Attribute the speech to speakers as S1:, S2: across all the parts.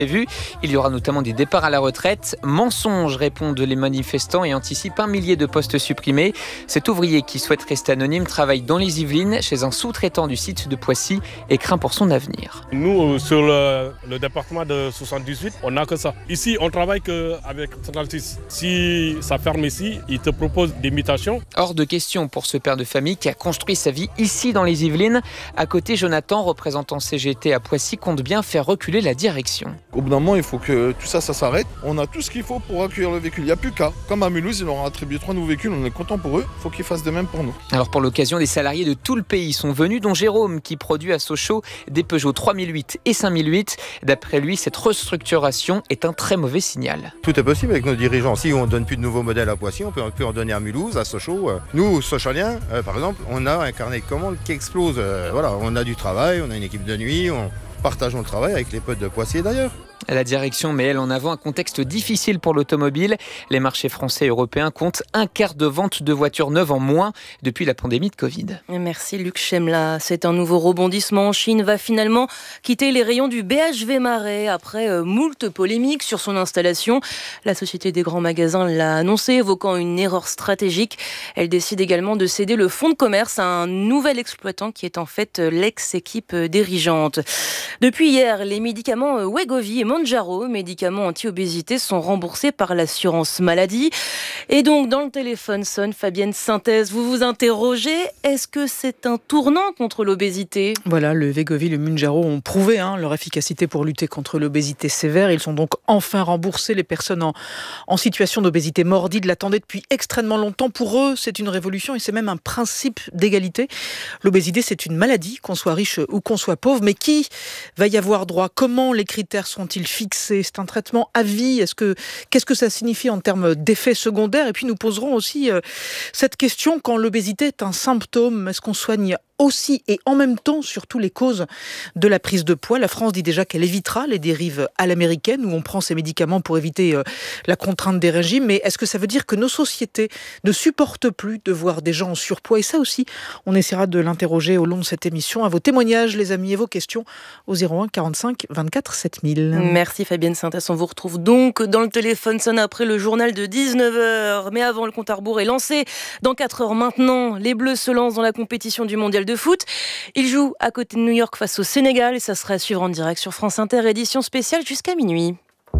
S1: prévu. Il y aura notamment des départs à la retraite. Mensonge, répondent les manifestants et anticipent 1 millier de postes supprimés. Cet ouvrier qui souhaite rester anonyme travaille dans les Yvelines chez un sous-traitant du site de Poissy et craint pour son avenir.
S2: Nous, sur le département de 78, on n'a que ça. Ici, on travaille qu'avec 56. Si ça ferme ici, ils te proposent des mutations.
S1: Hors de question pour ce père de famille qui a construit sa vie ici dans les Yvelines. À côté, Jonathan, représentant CGT à Poissy, compte bien faire reculer la direction.
S3: Au bout d'un moment, il faut que tout ça s'arrête. On a tout ce qu'il faut pour accueillir le véhicule. Il n'y a plus qu'à. Comme à Mulhouse, ils leur ont attribué 3 nouveaux véhicules. On est content pour eux. Il faut qu'ils fassent de même pour nous.
S1: Alors pour l'occasion, des salariés de tout le pays sont venus, dont Jérôme qui produit à Sochaux des Peugeot 3008 et 5008. D'après lui, cette restructuration est un très mauvais signal.
S4: Tout est possible avec nos dirigeants. Si on ne donne plus de nouveaux modèles à Poissy, on peut en donner à Mulhouse, à Sochaux. Nous, Sochaliens, par exemple, on a un carnet de commandes qui explose. Voilà, on a du travail, on a une équipe de nuit, on partageons le travail avec les potes de Poissy et d'ailleurs.
S1: La direction met elle en avant un contexte difficile pour l'automobile. Les marchés français et européens comptent un quart de ventes de voitures neuves en moins depuis la pandémie de Covid.
S5: Merci Luc Chemla. C'est un nouveau rebondissement. Chine va finalement quitter les rayons du BHV Marais après moult polémiques sur son installation. La Société des grands magasins l'a annoncé, évoquant une erreur stratégique. Elle décide également de céder le fonds de commerce à un nouvel exploitant qui est en fait l'ex-équipe dirigeante. Depuis hier, les médicaments Wegovy et Mounjaro, médicaments anti-obésité, sont remboursés par l'assurance maladie. Et donc, dans le téléphone sonne Fabienne Synthèse. Vous vous interrogez, est-ce que c'est un tournant contre l'obésité ?
S6: Voilà, le Wegovy, le Mounjaro ont prouvé leur efficacité pour lutter contre l'obésité sévère. Ils sont donc enfin remboursés. Les personnes en situation d'obésité morbide l'attendaient depuis extrêmement longtemps. Pour eux, c'est une révolution et c'est même un principe d'égalité. L'obésité, c'est une maladie, qu'on soit riche ou qu'on soit pauvre. Mais qui va y avoir droit ? Comment les critères sont-ils fixés ? C'est un traitement à vie. Qu'est-ce que ça signifie en termes d'effets secondaires ? Et puis nous poserons aussi cette question quand l'obésité est un symptôme. Est-ce qu'on soigne aussi et en même temps surtout les causes de la prise de poids? La France dit déjà qu'elle évitera les dérives à l'américaine où on prend ces médicaments pour éviter la contrainte des régimes. Mais est-ce que ça veut dire que nos sociétés ne supportent plus de voir des gens en surpoids? Et ça aussi, on essaiera de l'interroger au long de cette émission. À vos témoignages, les amis, et vos questions au 01 45 24 7000.
S5: Merci Fabienne Synthèse. On vous retrouve donc dans le téléphone sonne après le journal de 19h. Mais avant, le compte à rebours est lancé. Dans 4 heures maintenant, les Bleus se lancent dans la compétition du mondial de foot. Ils jouent à côté de New York face au Sénégal et ça sera à suivre en direct sur France Inter, édition spéciale jusqu'à minuit.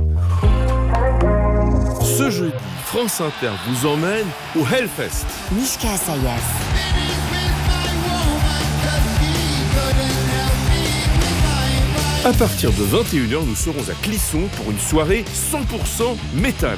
S7: Ce jeudi, France Inter vous emmène au Hellfest.
S8: Mishka Asayas.
S7: À partir de 21h, nous serons à Clisson pour une soirée 100% métal.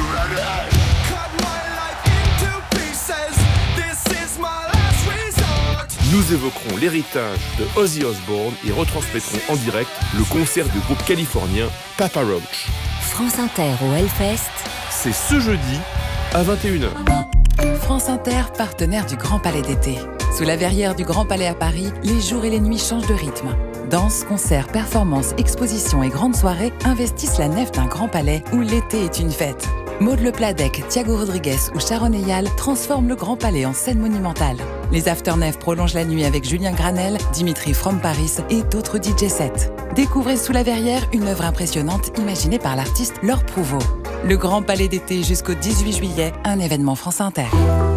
S7: Nous évoquerons l'héritage de Ozzy Osbourne et retransmettrons en direct le concert du groupe californien Papa Roach.
S8: France Inter au Hellfest.
S7: C'est ce jeudi à 21h.
S9: France Inter, partenaire du Grand Palais d'été. Sous la verrière du Grand Palais à Paris, les jours et les nuits changent de rythme. Danse, concerts, performances, expositions et grandes soirées investissent la nef d'un Grand Palais où l'été est une fête. Maud Le Pladec, Thiago Rodriguez ou Sharon Eyal transforment le Grand Palais en scène monumentale. Les Afternef prolongent la nuit avec Julien Granel, Dimitri From Paris et d'autres DJ sets. Découvrez sous la verrière une œuvre impressionnante imaginée par l'artiste Laure Prouveau. Le Grand Palais d'été jusqu'au 18 juillet, un événement France Inter.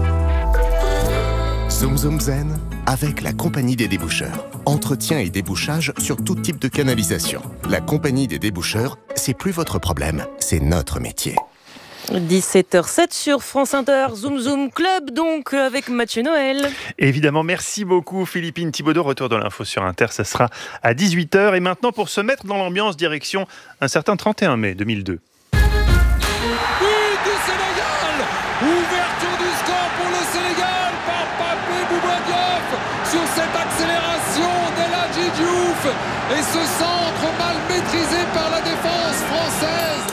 S10: Zoom Zoom Zen avec la Compagnie des déboucheurs. Entretien et débouchage sur tout type de canalisation. La Compagnie des déboucheurs, c'est plus votre problème, c'est notre métier.
S5: 17h07 sur France Inter, Zoom Zoom Club donc avec Mathieu Noël.
S11: Évidemment, merci beaucoup Philippine Thibaudot, retour de l'info sur Inter, ça sera à 18h. Et maintenant pour se mettre dans l'ambiance, direction un certain 31 mai 2002.
S12: Ouverture du score pour le Sénégal par Papé Bouba Diop sur cette accélération d'El Hadji Diouf et ce centre mal maîtrisé par la défense française.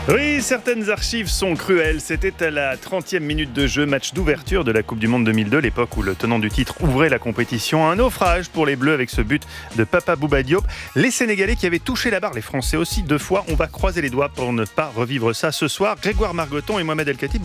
S11: Oui, certaines archives sont cruelles. C'était à la 30e minute de jeu, match d'ouverture de la Coupe du Monde 2002, l'époque où le tenant du titre ouvrait la compétition. Un naufrage pour les Bleus avec ce but de Papa Bouba Diop. Les Sénégalais qui avaient touché la barre, les Français aussi 2 fois. On va croiser les doigts pour ne pas revivre ça ce soir. Grégoire Margoton et Mohamed El Khatib.